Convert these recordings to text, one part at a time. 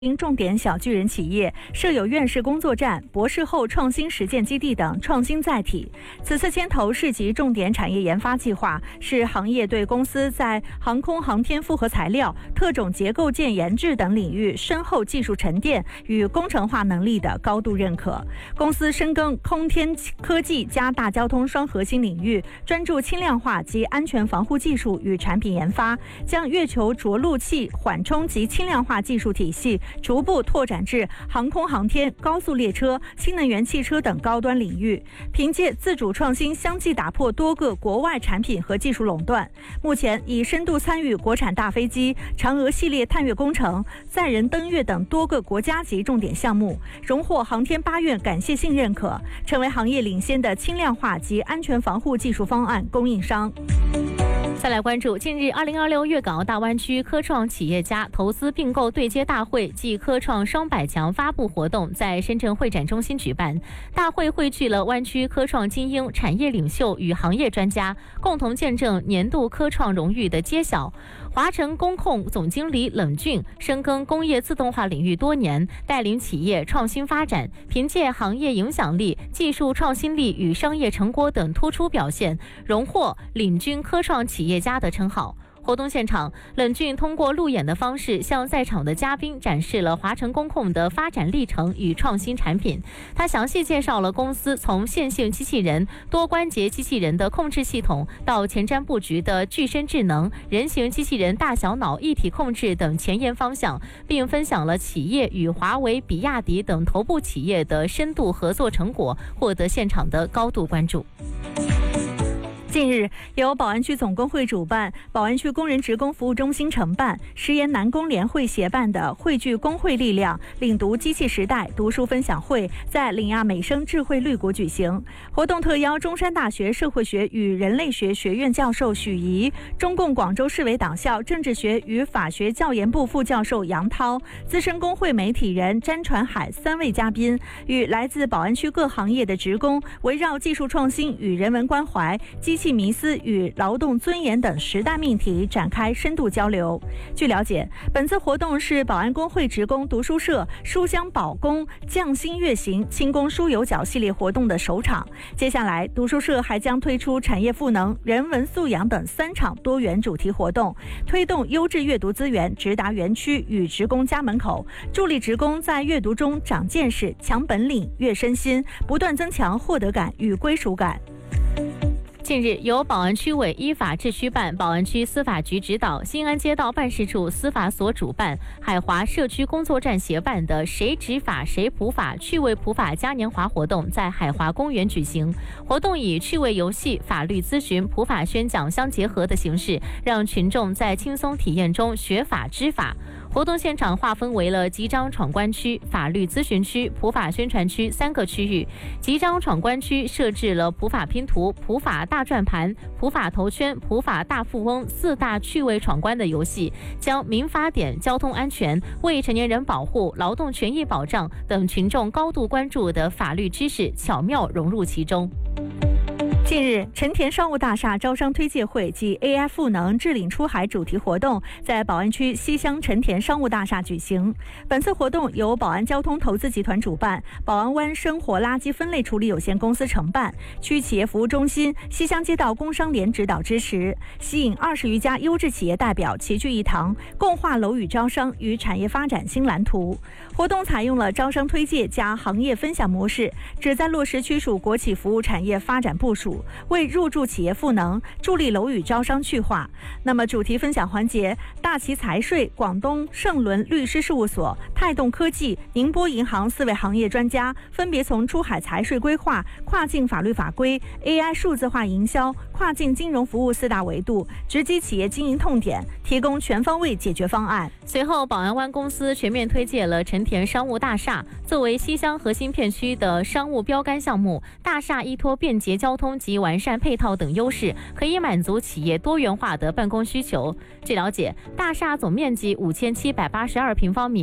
重点小巨人企业设有院士工作站、博士后创新实践基地等创新载体。此次牵头市级重点产业研发计划，是行业对公司在航空航天复合材料、特种结构件研制等领域深厚技术沉淀与工程化能力的高度认可。公司深耕空天科技加大交通双核心领域，专注轻量化及安全防护技术与产品研发，将月球着陆器缓冲及轻量化技术体系逐步拓展至航空航天、高速列车、新能源汽车等高端领域，凭借自主创新相继打破多个国外产品和技术垄断。目前已深度参与国产大飞机、嫦娥系列探月工程、载人登月等多个国家级重点项目，荣获航天8院感谢信认可，成为行业领先的轻量化及安全防护技术方案供应商。 再来关注近日2026粤港澳大湾区科创企业家投资并购对接大会暨科创双百强发布活动在深圳会展中心举办。大会汇聚了湾区科创精英、产业领袖与行业专家，共同见证年度科创荣誉的揭晓。华晨工控总经理冷峻深耕工业自动化领域多年，带领企业创新发展，凭借行业影响力、技术创新力与商业成果等突出表现，荣获领军科创企业家的称号。活动现场，冷峻通过路演的方式向在场的嘉宾展示了华晨工控的发展历程与创新产品。他详细介绍了公司从线性机器人、多关节机器人的控制系统到前瞻布局的具身智能、人形机器人大小脑一体控制等前沿方向，并分享了企业与华为、比亚迪等头部企业的深度合作成果，获得现场的高度关注。 近日，由宝安区总工会主办、宝安区工人职工服务中心承办、石岩南工联会协办的汇聚工会力量，领读机器时代读书分享会在岭亚美声智慧绿谷举行。活动特邀中山大学社会学与人类学学院教授许怡、中共广州市委党校政治学与法学教研部副教授杨涛、资深工会媒体人詹传海3位嘉宾，与来自宝安区各行业的职工，围绕技术创新与人文关怀、机器迷思与劳动尊严等10大命题展开深度交流。据了解，本次活动是宝安工会职工读书社书香宝工匠心月行轻工书有角系列活动的首场。接下来，读书社还将推出产业赋能、人文素养等3场多元主题活动，推动优质阅读资源直达园区与职工家门口，助力职工在阅读中长见识、强本领、跃身心，不断增强获得感与归属感。 近日，由宝安区委依法治区办、宝安区司法局指导、新安街道办事处司法所主办、海华社区工作站协办的谁执法谁普法趣味普法嘉年华活动在海华公园举行。活动以趣味游戏、法律咨询、普法宣讲相结合的形式，让群众在轻松体验中学法知法。活动现场划分为了集章闯关区、法律咨询区、普法宣传区3个区域。集章闯关区设置了普法拼图、普法大转盘、普法头圈、普法大富翁4大趣味闯关的游戏，将民法典、交通安全、未成年人保护、劳动权益保障等群众高度关注的法律知识巧妙融入其中。 近日，成田商务大厦招商推介会暨 AI 赋能智领出海主题活动在宝安区西乡成田商务大厦举行。本次活动由宝安交通投资集团主办，宝安湾生活垃圾分类处理有限公司承办，区企业服务中心、西乡街道工商联指导支持，吸引20余家优质企业代表齐聚一堂，共话楼宇招商与产业发展新蓝图。活动采用了招商推介加行业分享模式，旨在落实区属国企服务产业发展部署，为入驻企业赋能，助力楼宇招商去化。那么主题分享环节，大齐财税、广东盛伦律师事务所、泰动科技、宁波银行4位行业专家，分别从出海财税规划、跨境法律法规、AI 数字化营销、跨境金融服务4大维度，直击企业经营痛点，提供全方位解决方案。 随后，宝安湾公司全面推介了成田商务大厦，作为西乡核心片区的商务标杆项目，大厦依托便捷交通及完善配套等优势，可以满足企业多元化的办公需求。据了解，大厦总面积5782平方米，入驻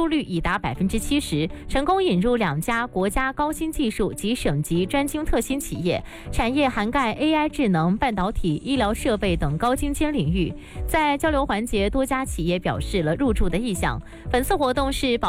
入率已达70%，成功引入2家国家高新技术及省级专精特新企业，产业涵盖 AI、智能、半导体、医疗设备等高精尖领域。在交流环节，多家企业表示了入驻的意向。本次活动是